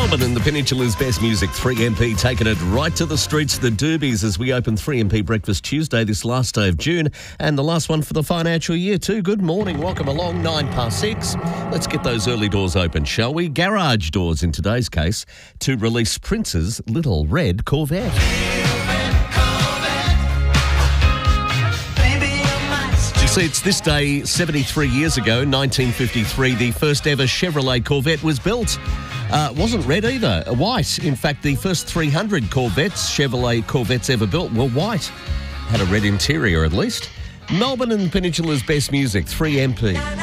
Melbourne and the Peninsula's best music, 3MP taking it right to the streets, the Doobies, as we open 3MP Breakfast Tuesday, this last day of June, and the last one for the financial year too. Good morning, welcome along, 6:09. Let's get those early doors open, shall we? Garage doors in today's case to release Prince's Little Red Corvette. See, it's this day 73 years ago, 1953, the first ever Chevrolet Corvette was built. Wasn't red either, white. In fact, the first 300 Chevrolet Corvettes ever built were white. Had a red interior at least. Melbourne and Peninsula's best music, 3MP.